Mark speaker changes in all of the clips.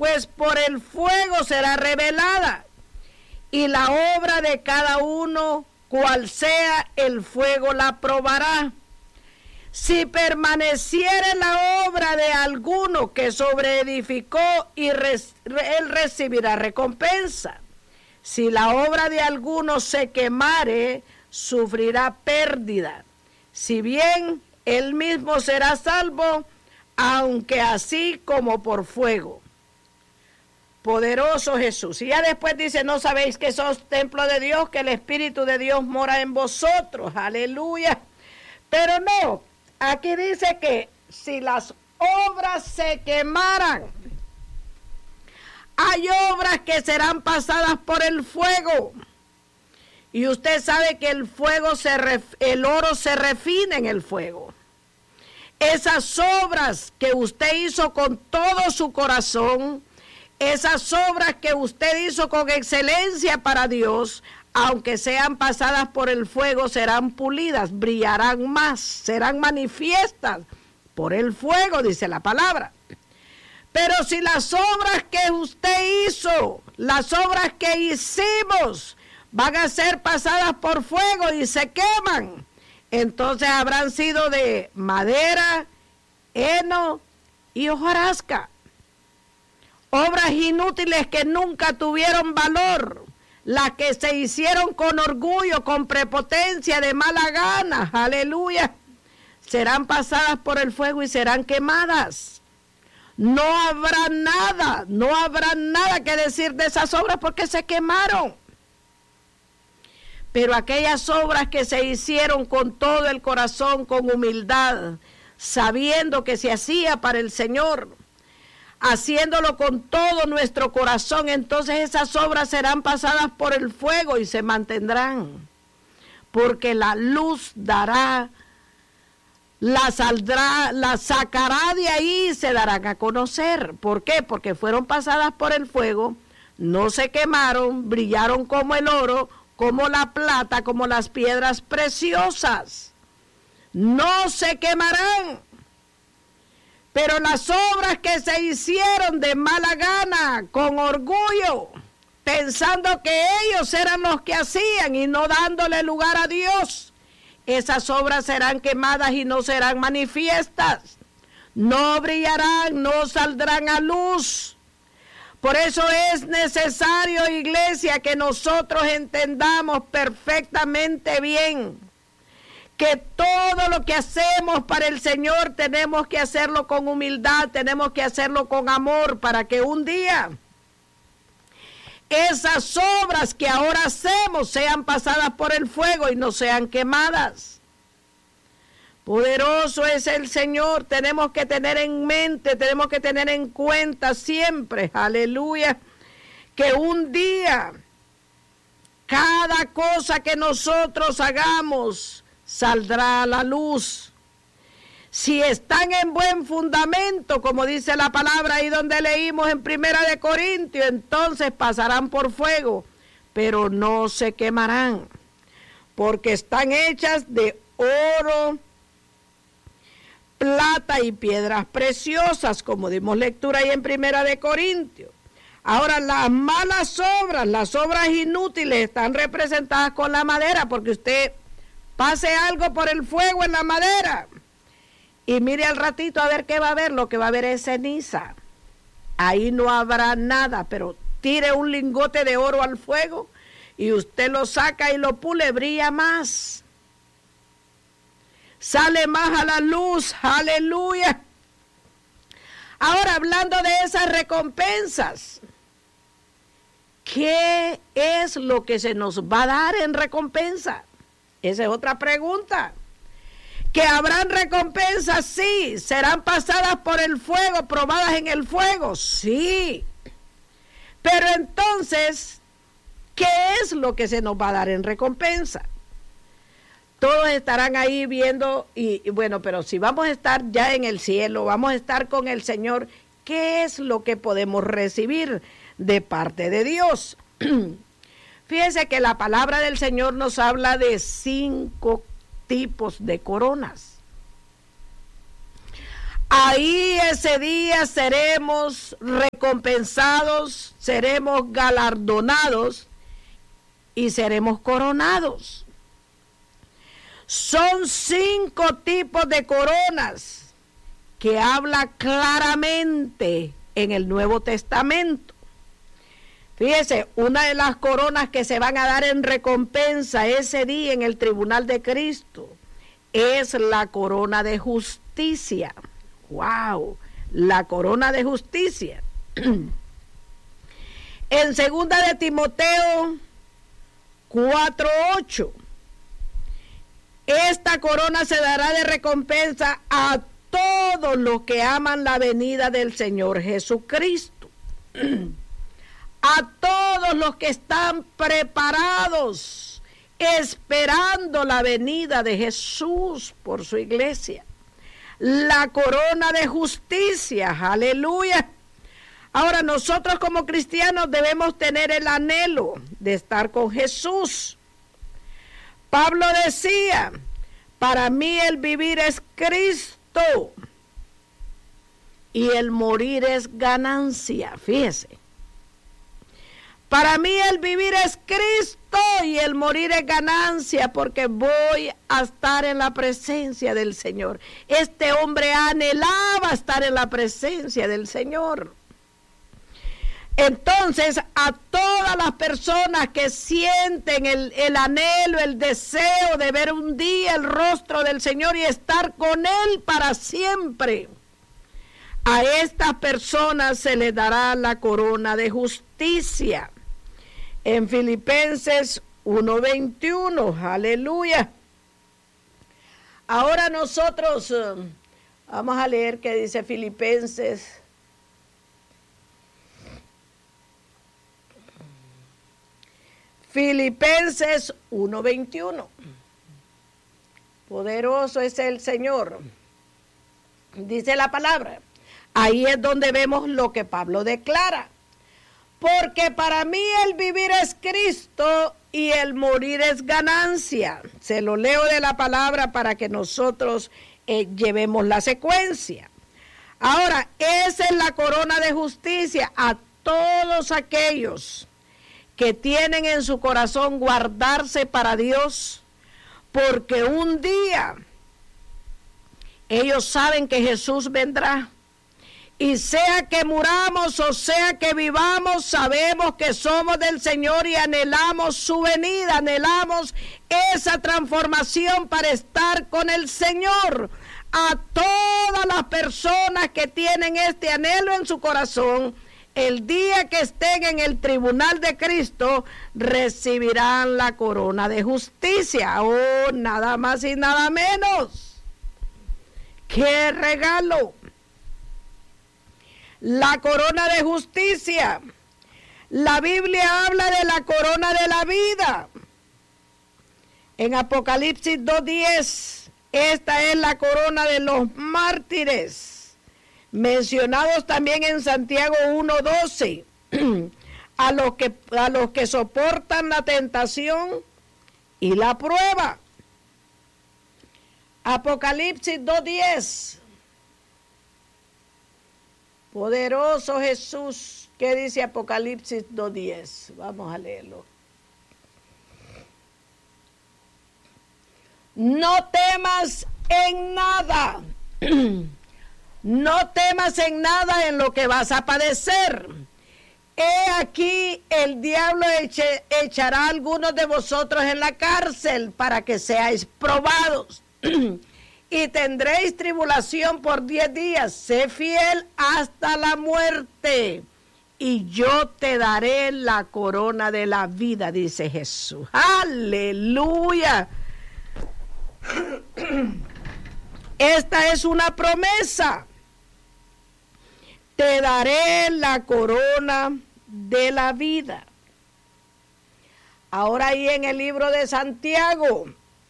Speaker 1: pues por el fuego será revelada, y la obra de cada uno, cual sea el fuego, la probará. Si permaneciere la obra de alguno que sobreedificó, él recibirá recompensa. Si la obra de alguno se quemare, sufrirá pérdida. Si bien él mismo será salvo, aunque así como por fuego. Poderoso Jesús. Y ya después dice, ¿no sabéis que sos templo de Dios, que el Espíritu de Dios mora en vosotros? Aleluya. Pero no, aquí dice que si las obras se quemaran, hay obras que serán pasadas por el fuego. Y usted sabe que el fuego, el oro se refina en el fuego. Esas obras que usted hizo con todo su corazón, esas obras que usted hizo con excelencia para Dios, aunque sean pasadas por el fuego, serán pulidas, brillarán más, serán manifiestas por el fuego, dice la palabra. Pero si las obras que usted hizo, las obras que hicimos, van a ser pasadas por fuego y se queman, entonces habrán sido de madera, heno y hojarasca. Obras inútiles que nunca tuvieron valor, las que se hicieron con orgullo, con prepotencia, de mala gana, aleluya, serán pasadas por el fuego y serán quemadas. No habrá nada que decir de esas obras porque se quemaron. Pero aquellas obras que se hicieron con todo el corazón, con humildad, sabiendo que se hacía para el Señor, haciéndolo con todo nuestro corazón, entonces esas obras serán pasadas por el fuego y se mantendrán. Porque la luz dará, la sacará de ahí y se darán a conocer. ¿Por qué? Porque fueron pasadas por el fuego, no se quemaron, brillaron como el oro, como la plata, como las piedras preciosas. No se quemarán. Pero las obras que se hicieron de mala gana, con orgullo, pensando que ellos eran los que hacían y no dándole lugar a Dios, esas obras serán quemadas y no serán manifiestas. No brillarán, no saldrán a luz. Por eso es necesario, iglesia, que nosotros entendamos perfectamente bien que todo lo que hacemos para el Señor tenemos que hacerlo con humildad, tenemos que hacerlo con amor, para que un día esas obras que ahora hacemos sean pasadas por el fuego y no sean quemadas. Poderoso es el Señor, tenemos que tener en mente, tenemos que tener en cuenta siempre, aleluya, que un día cada cosa que nosotros hagamos saldrá a la luz. Si están en buen fundamento, como dice la palabra ahí donde leímos en 1 Corintios, entonces pasarán por fuego, pero no se quemarán, porque están hechas de oro, plata y piedras preciosas, como dimos lectura ahí en 1 Corintios. Ahora, las malas obras, las obras inútiles, están representadas con la madera, porque usted pase algo por el fuego en la madera y mire al ratito a ver qué va a haber. Lo que va a haber es ceniza. Ahí no habrá nada, pero tire un lingote de oro al fuego y usted lo saca y lo pule, brilla más. Sale más a la luz, aleluya. Ahora, hablando de esas recompensas, ¿qué es lo que se nos va a dar en recompensa? Esa es otra pregunta. ¿Que habrán recompensas? Sí. ¿Serán pasadas por el fuego, probadas en el fuego? Sí. Pero entonces, ¿qué es lo que se nos va a dar en recompensa? Todos estarán ahí viendo y bueno, pero si vamos a estar ya en el cielo, vamos a estar con el Señor, ¿qué es lo que podemos recibir de parte de Dios? Fíjense que la palabra del Señor nos habla de 5 tipos de coronas. Ahí ese día seremos recompensados, seremos galardonados y seremos coronados. Son 5 tipos de coronas que habla claramente en el Nuevo Testamento. Fíjese, una de las coronas que se van a dar en recompensa ese día en el tribunal de Cristo es la corona de justicia. ¡Wow! La corona de justicia. En 2 de Timoteo 4:8, esta corona se dará de recompensa a todos los que aman la venida del Señor Jesucristo. A todos los que están preparados, esperando la venida de Jesús por su iglesia. La corona de justicia, aleluya. Ahora nosotros como cristianos debemos tener el anhelo de estar con Jesús. Pablo decía, para mí el vivir es Cristo y el morir es ganancia. Fíjese. Para mí el vivir es Cristo y el morir es ganancia, porque voy a estar en la presencia del Señor. Este hombre anhelaba estar en la presencia del Señor. Entonces, a todas las personas que sienten el anhelo, el deseo de ver un día el rostro del Señor y estar con Él para siempre, a estas personas se les dará la corona de justicia. En Filipenses 1:21, aleluya. Ahora nosotros vamos a leer qué dice Filipenses. Filipenses 1:21. Poderoso es el Señor. Dice la palabra. Ahí es donde vemos lo que Pablo declara. Porque para mí el vivir es Cristo y el morir es ganancia. Se lo leo de la palabra para que nosotros llevemos la secuencia. Ahora, esa es la corona de justicia a todos aquellos que tienen en su corazón guardarse para Dios, porque un día ellos saben que Jesús vendrá. Y sea que muramos o sea que vivamos, sabemos que somos del Señor y anhelamos su venida, anhelamos esa transformación para estar con el Señor. A todas las personas que tienen este anhelo en su corazón, el día que estén en el tribunal de Cristo, recibirán la corona de justicia. Oh, nada más y nada menos. ¡Qué regalo! La corona de justicia. La Biblia habla de la corona de la vida. En Apocalipsis 2:10, esta es la corona de los mártires. Mencionados también en Santiago 1:12, a los que soportan la tentación y la prueba. Apocalipsis 2:10. Poderoso Jesús, ¿qué dice Apocalipsis 2:10? Vamos a leerlo. No temas en nada. No temas en nada en lo que vas a padecer. He aquí el diablo echará a algunos de vosotros en la cárcel para que seáis probados. Y tendréis tribulación por 10 días. Sé fiel hasta la muerte, y yo te daré la corona de la vida, dice Jesús. ¡Aleluya! Esta es una promesa. Te daré la corona de la vida. Ahora ahí en el libro de Santiago,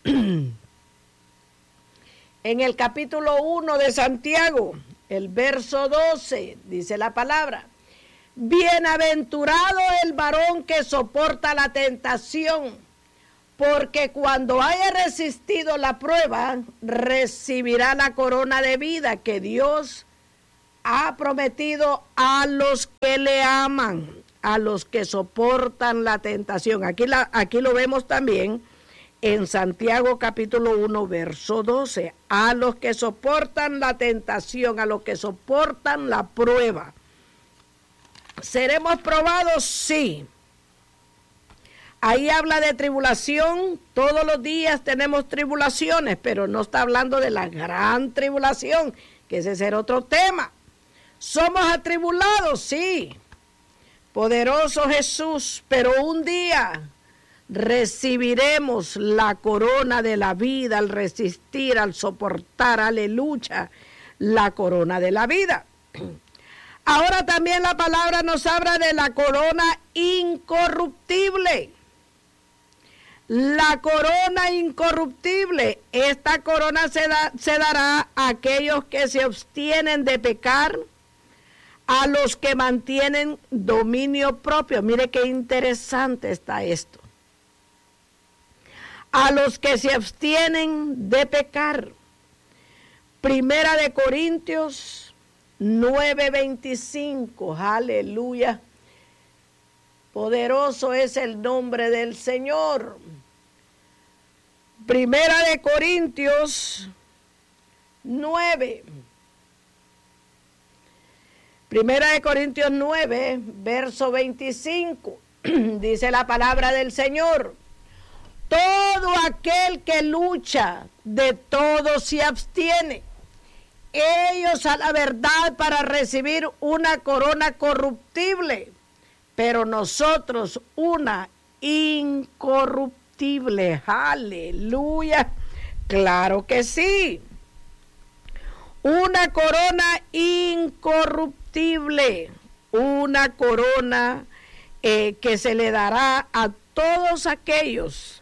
Speaker 1: en el capítulo 1 de Santiago, el verso 12, dice la palabra: bienaventurado el varón que soporta la tentación, porque cuando haya resistido la prueba, recibirá la corona de vida que Dios ha prometido a los que le aman, a los que soportan la tentación. Aquí lo vemos también en Santiago capítulo 1, verso 12. A los que soportan la tentación, a los que soportan la prueba. ¿Seremos probados? Sí. Ahí habla de tribulación. Todos los días tenemos tribulaciones, pero no está hablando de la gran tribulación, que ese será otro tema. ¿Somos atribulados? Sí. Poderoso Jesús, pero un día recibiremos la corona de la vida al resistir, al soportar, aleluya, la corona de la vida. Ahora también la palabra nos habla de la corona incorruptible. La corona incorruptible, esta corona se dará a aquellos que se abstienen de pecar, a los que mantienen dominio propio. Mire qué interesante está esto. A los que se abstienen de pecar. Primera de Corintios 9:25. Aleluya. Poderoso es el nombre del Señor. Primera de Corintios 9. Primera de Corintios 9, verso 25. Dice la palabra del Señor. Todo aquel que lucha, de todo se abstiene. Ellos a la verdad para recibir una corona corruptible, pero nosotros una incorruptible. Aleluya. Claro que sí. Una corona incorruptible. Una corona que se le dará a todos aquellos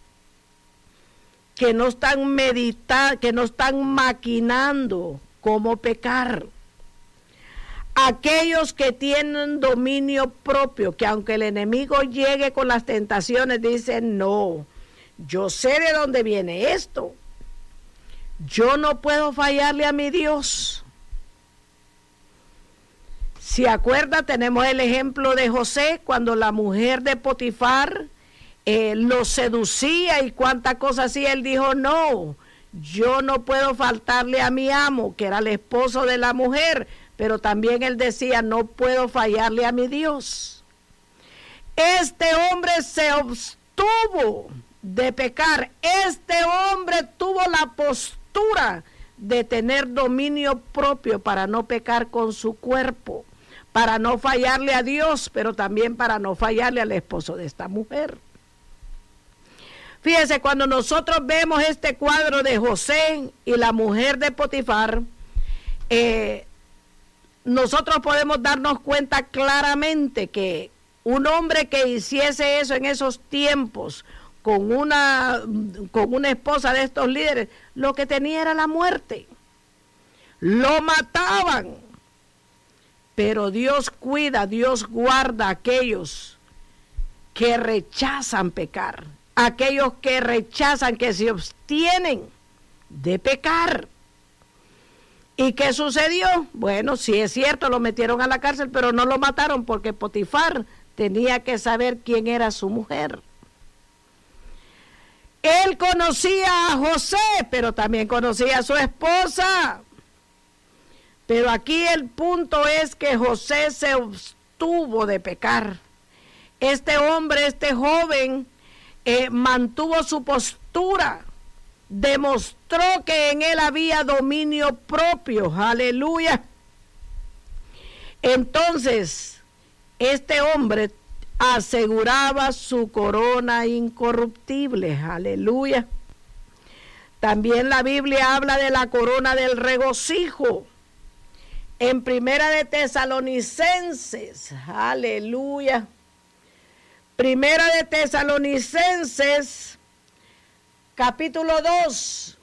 Speaker 1: que no están meditando, que no están maquinando cómo pecar. Aquellos que tienen dominio propio, que aunque el enemigo llegue con las tentaciones, dicen, no, yo sé de dónde viene esto. Yo no puedo fallarle a mi Dios. Si acuerda, tenemos el ejemplo de José, cuando la mujer de Potifar lo seducía y cuántas cosas así, él dijo, no, yo no puedo faltarle a mi amo, que era el esposo de la mujer, pero también él decía, no puedo fallarle a mi Dios. Este hombre se abstuvo de pecar, este hombre tuvo la postura de tener dominio propio para no pecar con su cuerpo, para no fallarle a Dios, pero también para no fallarle al esposo de esta mujer. Fíjense, cuando nosotros vemos este cuadro de José y la mujer de Potifar, nosotros podemos darnos cuenta claramente que un hombre que hiciese eso en esos tiempos con una esposa de estos líderes, lo que tenía era la muerte. Lo mataban. Pero Dios cuida, Dios guarda a aquellos que rechazan pecar. Aquellos que rechazan, que se abstienen de pecar. ¿Y qué sucedió? Bueno, sí es cierto, lo metieron a la cárcel, pero no lo mataron porque Potifar tenía que saber quién era su mujer. Él conocía a José, pero también conocía a su esposa. Pero aquí el punto es que José se abstuvo de pecar. Este hombre, este joven, mantuvo su postura, demostró que en él había dominio propio, aleluya. Entonces, este hombre aseguraba su corona incorruptible, aleluya. También la Biblia habla de la corona del regocijo. En Primera de Tesalonicenses, aleluya. Primera de Tesalonicenses, capítulo 2,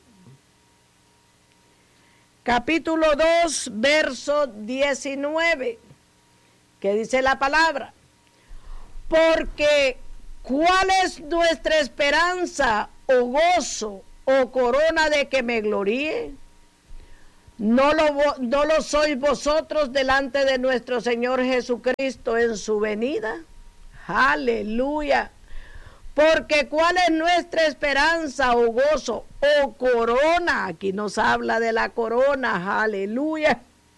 Speaker 1: verso 19, que dice la palabra, porque ¿Cuál es nuestra esperanza o gozo o corona de que me gloríe? ¿No lo sois vosotros delante de nuestro Señor Jesucristo en su venida? Aleluya. Porque ¿cuál es nuestra esperanza o gozo o corona? Aquí nos habla de la corona, aleluya.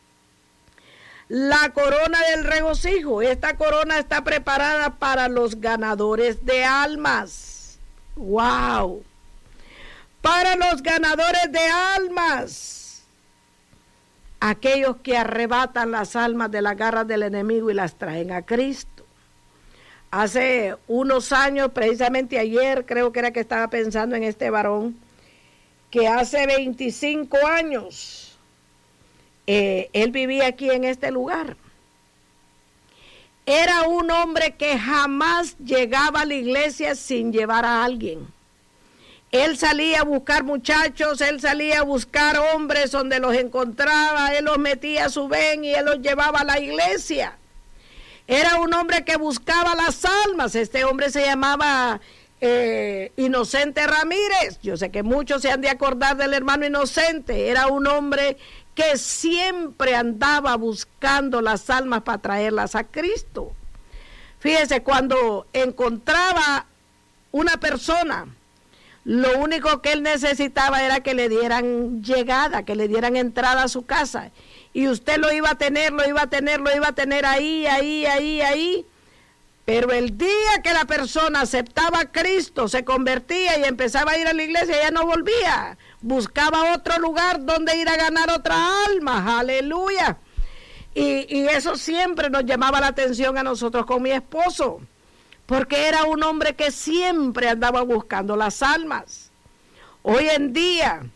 Speaker 1: La corona del regocijo. Esta corona está preparada para los ganadores de almas. ¡Wow! Para los ganadores de almas. Aquellos que arrebatan las almas de las garras del enemigo y las traen a Cristo. Hace unos años, precisamente ayer, creo que era que estaba pensando en este varón, que hace 25 años, él vivía aquí en este lugar. Era un hombre que jamás llegaba a la iglesia sin llevar a alguien. Él salía a buscar muchachos, él salía a buscar hombres donde los encontraba, él los metía a su ven y él los llevaba a la iglesia. Era un hombre que buscaba las almas. Este hombre se llamaba Inocente Ramírez. Yo sé que muchos se han de acordar del hermano Inocente. Era un hombre que siempre andaba buscando las almas para traerlas a Cristo. Fíjese, cuando encontraba una persona, lo único que él necesitaba era que le dieran llegada, que le dieran entrada a su casa. Y usted lo iba a tener ahí. Pero el día que la persona aceptaba a Cristo, se convertía y empezaba a ir a la iglesia, ya no volvía. Buscaba otro lugar donde ir a ganar otra alma. Aleluya. Y eso siempre nos llamaba la atención a nosotros con mi esposo. Porque era un hombre que siempre andaba buscando las almas. Hoy en día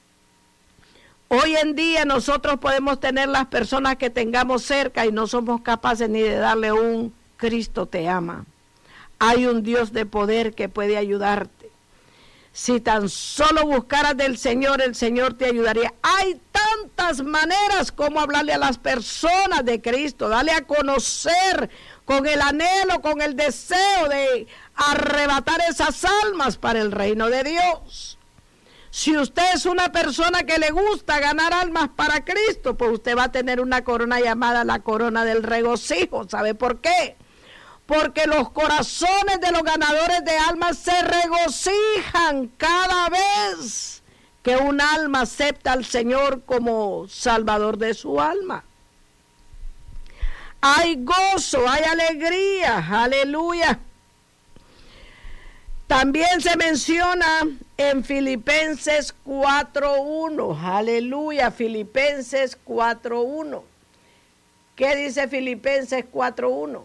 Speaker 1: nosotros podemos tener las personas que tengamos cerca y no somos capaces ni de darle un Cristo te ama. Hay un Dios de poder que puede ayudarte. Si tan solo buscaras del Señor, el Señor te ayudaría. Hay tantas maneras como hablarle a las personas de Cristo, darle a conocer con el anhelo, con el deseo de arrebatar esas almas para el reino de Dios. Si usted es una persona que le gusta ganar almas para Cristo, pues usted va a tener una corona llamada la corona del regocijo. ¿Sabe por qué? Porque los corazones de los ganadores de almas se regocijan cada vez que un alma acepta al Señor como Salvador de su alma. Hay gozo, hay alegría, aleluya. También se menciona en Filipenses 4:1, aleluya, Filipenses 4:1. ¿Qué dice Filipenses 4:1?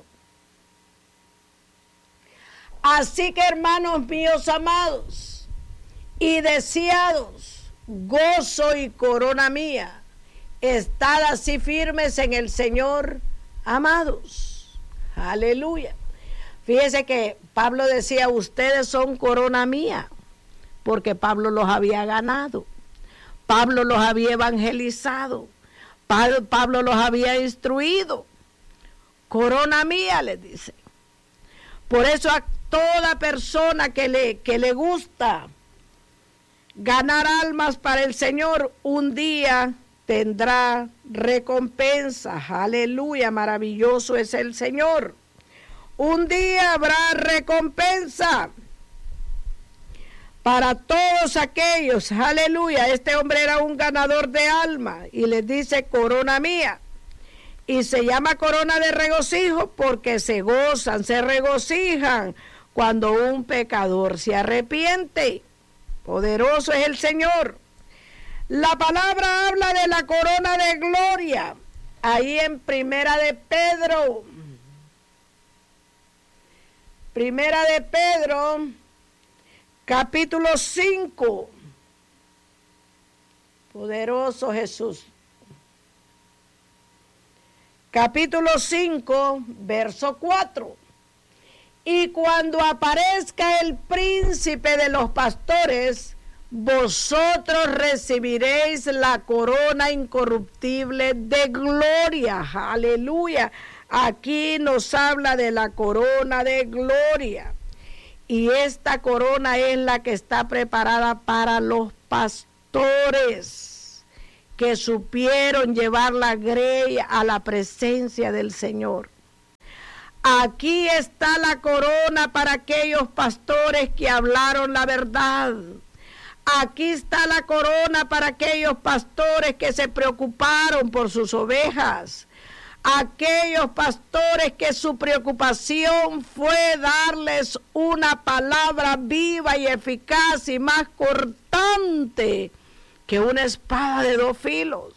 Speaker 1: Así que, hermanos míos amados y deseados, gozo y corona mía, estad así firmes en el Señor, amados. Aleluya. Fíjese que Pablo decía, ustedes son corona mía, porque Pablo los había ganado. Pablo los había evangelizado. Pablo los había instruido. Corona mía, les dice. Por eso a toda persona que le gusta ganar almas para el Señor, un día tendrá recompensa. Aleluya, maravilloso es el Señor. Un día habrá recompensa para todos aquellos. Aleluya, este hombre era un ganador de alma y les dice corona mía. Y se llama corona de regocijo porque se gozan, se regocijan cuando un pecador se arrepiente. Poderoso es el Señor. La palabra habla de la corona de gloria. Ahí en Primera de Pedro, capítulo 5. Poderoso Jesús. Capítulo 5, verso 4. Y cuando aparezca el príncipe de los pastores, vosotros recibiréis la corona incorruptible de gloria. Aleluya. Aquí nos habla de la corona de gloria. Y esta corona es la que está preparada para los pastores que supieron llevar la grey a la presencia del Señor. Aquí está la corona para aquellos pastores que hablaron la verdad. Aquí está la corona para aquellos pastores que se preocuparon por sus ovejas. Aquellos pastores que su preocupación fue darles una palabra viva y eficaz y más cortante que una espada de dos filos.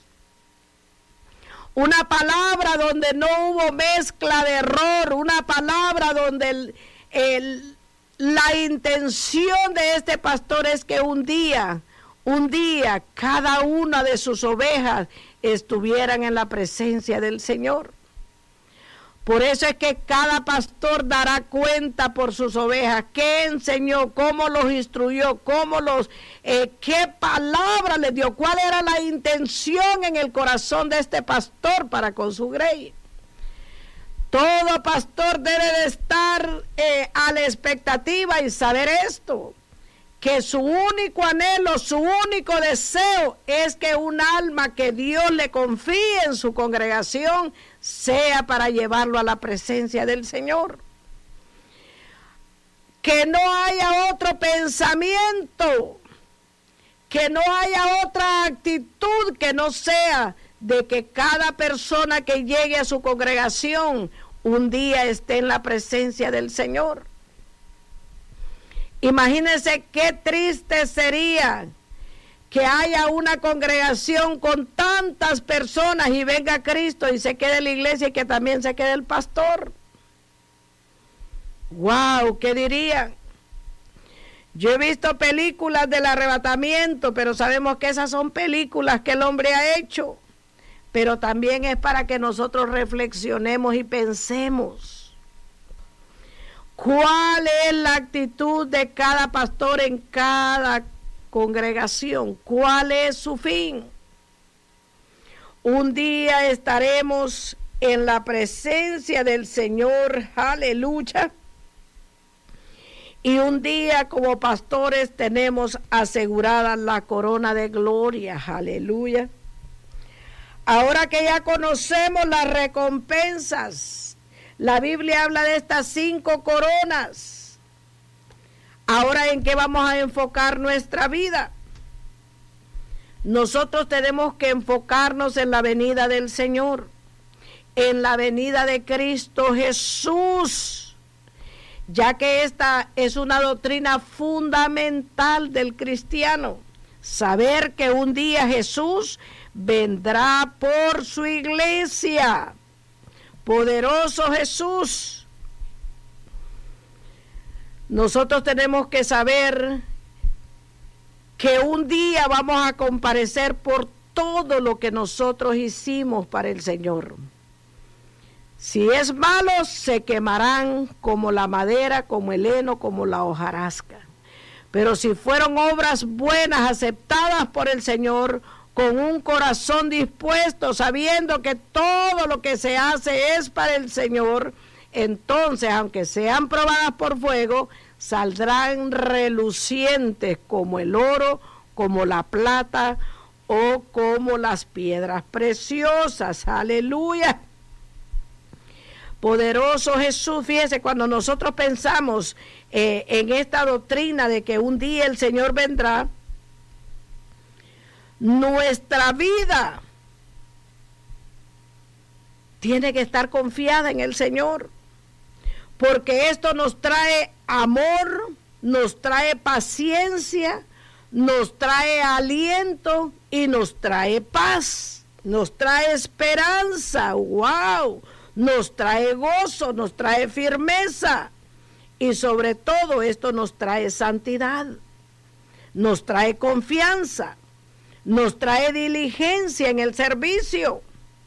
Speaker 1: Una palabra donde no hubo mezcla de error, una palabra donde la intención de este pastor es que un día, cada una de sus ovejas estuvieran en la presencia del Señor. Por eso es que cada pastor dará cuenta por sus ovejas, qué enseñó, cómo los instruyó, qué palabra les dio, cuál era la intención en el corazón de este pastor para con su grey. Todo pastor debe de estar a la expectativa y saber esto, que su único anhelo, su único deseo es que un alma que Dios le confíe en su congregación sea para llevarlo a la presencia del Señor. Que no haya otro pensamiento, que no haya otra actitud que no sea de que cada persona que llegue a su congregación un día esté en la presencia del Señor. Imagínense qué triste sería que haya una congregación con tantas personas y venga Cristo y se quede la iglesia y que también se quede el pastor. ¡Wow! ¿Qué dirían? Yo he visto películas del arrebatamiento, pero sabemos que esas son películas que el hombre ha hecho. Pero también es para que nosotros reflexionemos y pensemos. ¿Cuál es la actitud de cada pastor en cada congregación? ¿Cuál es su fin? Un día estaremos en la presencia del Señor, aleluya. Y un día como pastores tenemos asegurada la corona de gloria, aleluya. Ahora que ya conocemos las recompensas, la Biblia habla de estas 5 coronas. Ahora, ¿en qué vamos a enfocar nuestra vida? Nosotros tenemos que enfocarnos en la venida del Señor, en la venida de Cristo Jesús, ya que esta es una doctrina fundamental del cristiano. Saber que un día Jesús vendrá por su iglesia. Poderoso Jesús. Nosotros tenemos que saber que un día vamos a comparecer por todo lo que nosotros hicimos para el Señor. Si es malo, se quemarán como la madera, como el heno, como la hojarasca. Pero si fueron obras buenas, aceptadas por el Señor, con un corazón dispuesto, sabiendo que todo lo que se hace es para el Señor, entonces, aunque sean probadas por fuego, saldrán relucientes como el oro, como la plata o como las piedras preciosas. Aleluya. Poderoso Jesús. Fíjese, cuando nosotros pensamos en esta doctrina de que un día el Señor vendrá, nuestra vida tiene que estar confiada en el Señor, porque esto nos trae amor, nos trae paciencia, nos trae aliento y nos trae paz, nos trae esperanza, wow, nos trae gozo, nos trae firmeza y sobre todo esto nos trae santidad, nos trae confianza, nos trae diligencia en el servicio.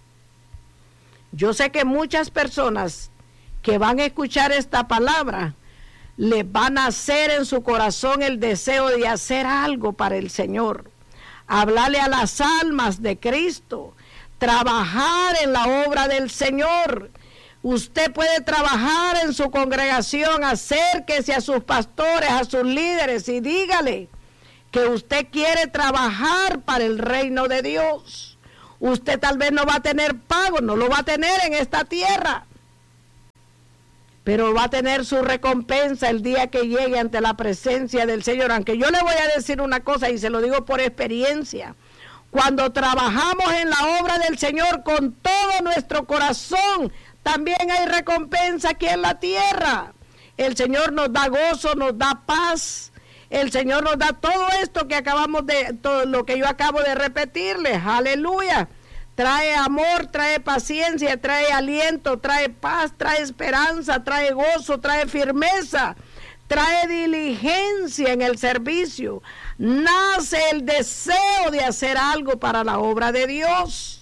Speaker 1: Yo sé que muchas personas que van a escuchar esta palabra, les van a hacer en su corazón el deseo de hacer algo para el Señor, hablarle a las almas de Cristo, trabajar en la obra del Señor, Usted puede trabajar en su congregación, acérquese a sus pastores, a sus líderes y dígale que usted quiere trabajar para el reino de Dios. Usted tal vez no va a tener pago, no lo va a tener en esta tierra, pero va a tener su recompensa el día que llegue ante la presencia del Señor. Aunque yo le voy a decir una cosa y se lo digo por experiencia, cuando trabajamos en la obra del Señor con todo nuestro corazón, también hay recompensa aquí en la tierra. El Señor nos da gozo, nos da paz. El Señor nos da todo esto que todo lo que yo acabo de repetirles. Aleluya. Trae amor, trae paciencia, trae aliento, trae paz, trae esperanza, trae gozo, trae firmeza, trae diligencia en el servicio. Nace el deseo de hacer algo para la obra de Dios,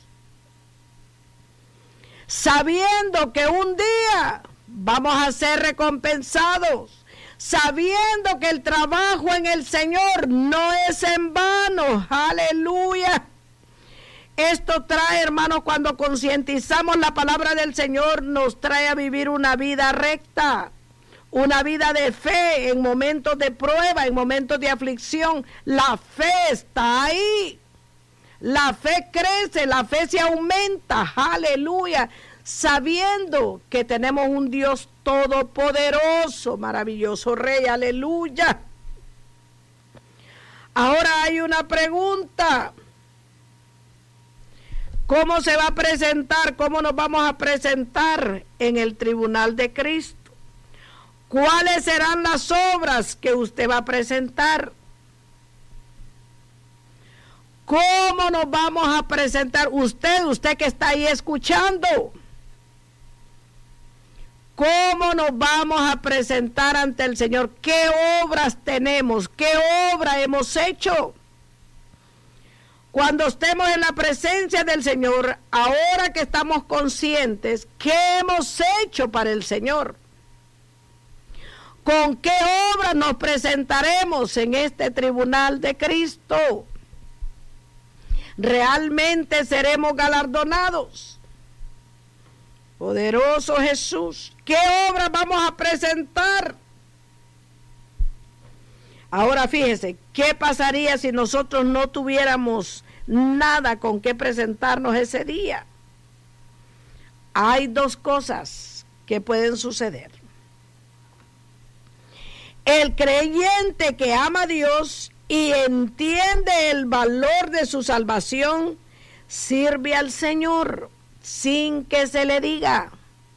Speaker 1: sabiendo que un día vamos a ser recompensados, sabiendo que el trabajo en el Señor no es en vano. Aleluya. Esto trae, hermanos, cuando concientizamos la palabra del Señor, nos trae a vivir una vida recta, una vida de fe en momentos de prueba, en momentos de aflicción. La fe está ahí. La fe crece, la fe se aumenta, aleluya, sabiendo que tenemos un Dios todopoderoso, maravilloso Rey, aleluya. Ahora hay una pregunta. ¿Cómo se va a presentar? ¿Cómo nos vamos a presentar en el tribunal de Cristo? ¿Cuáles serán las obras que usted va a presentar? ¿Cómo nos vamos a presentar? Usted que está ahí escuchando. ¿Cómo nos vamos a presentar ante el Señor? ¿Qué obras tenemos? ¿Qué obra hemos hecho? Cuando estemos en la presencia del Señor, ahora que estamos conscientes, ¿qué hemos hecho para el Señor? ¿Con qué obra nos presentaremos en este tribunal de Cristo? ¿Realmente seremos galardonados? Poderoso Jesús, ¿qué obra vamos a presentar? Ahora fíjese, ¿qué pasaría si nosotros no tuviéramos nada con qué presentarnos ese día? Hay dos cosas que pueden suceder. El creyente que ama a Dios y entiende el valor de su salvación, sirve al Señor sin que se le diga.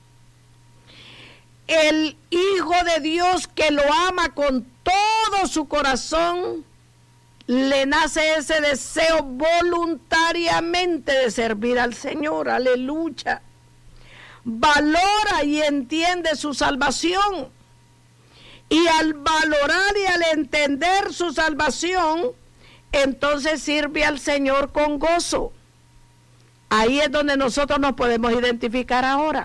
Speaker 1: El Hijo de Dios que lo ama con todo su corazón, le nace ese deseo voluntariamente de servir al Señor, aleluya. Valora y entiende su salvación. Y al valorar y al entender su salvación, entonces sirve al Señor con gozo. Ahí es donde nosotros nos podemos identificar ahora.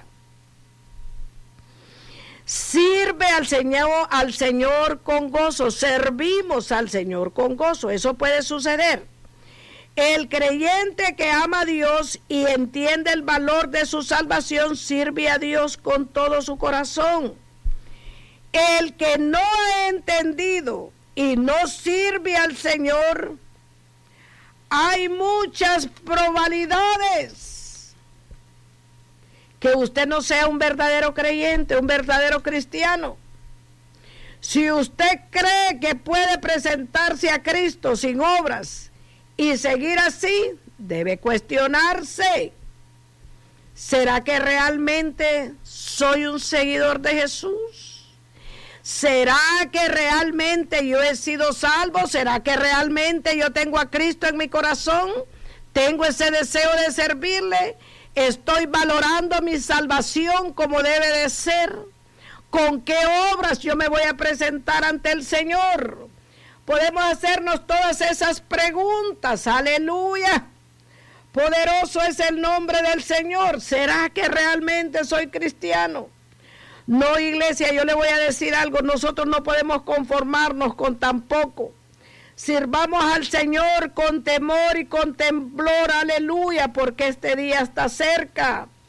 Speaker 1: Sirve al Señor con gozo, servimos al Señor con gozo, eso puede suceder. El creyente que ama a Dios y entiende el valor de su salvación, sirve a Dios con todo su corazón. El que no ha entendido y no sirve al Señor, hay muchas probabilidades que usted no sea un verdadero creyente, un verdadero cristiano. Si usted cree que puede presentarse a Cristo sin obras y seguir así, debe cuestionarse. ¿Será que realmente soy un seguidor de Jesús? ¿Será que realmente yo he sido salvo? ¿Será que realmente yo tengo a Cristo en mi corazón? ¿Tengo ese deseo de servirle? ¿Estoy valorando mi salvación como debe de ser? ¿Con qué obras yo me voy a presentar ante el Señor? Podemos hacernos todas esas preguntas. ¡Aleluya! Poderoso es el nombre del Señor. ¿Será que realmente soy cristiano? No, iglesia, yo le voy a decir algo. Nosotros no podemos conformarnos con tan poco. Sirvamos al Señor con temor y con temblor, aleluya, porque este día está cerca.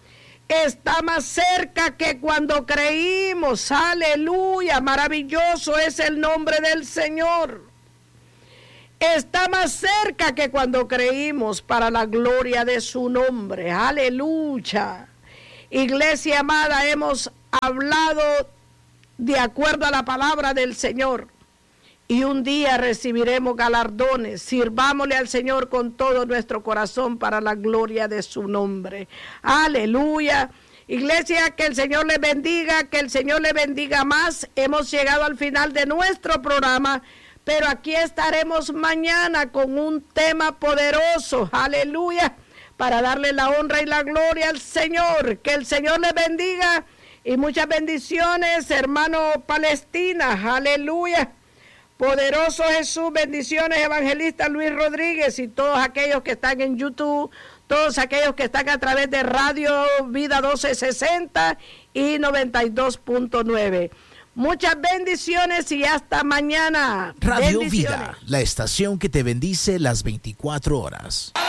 Speaker 1: está más cerca que cuando creímos. Aleluya, maravilloso es el nombre del Señor. Está más cerca que cuando creímos, para la gloria de su nombre. Aleluya. Iglesia amada, hemos hablado de acuerdo a la palabra del Señor. Y un día recibiremos galardones. Sirvámosle al Señor con todo nuestro corazón para la gloria de su nombre. Aleluya. Iglesia, que el Señor le bendiga, que el Señor le bendiga más. Hemos llegado al final de nuestro programa, pero aquí estaremos mañana con un tema poderoso. Aleluya. Para darle la honra y la gloria al Señor. Que el Señor le bendiga y muchas bendiciones, hermano Palestina. Aleluya. Poderoso Jesús, bendiciones, evangelista Luis Rodríguez y todos aquellos que están en YouTube, todos aquellos que están a través de Radio Vida 1260 y 92.9. Muchas bendiciones y hasta mañana.
Speaker 2: Radio Vida, la estación que te bendice las 24 horas.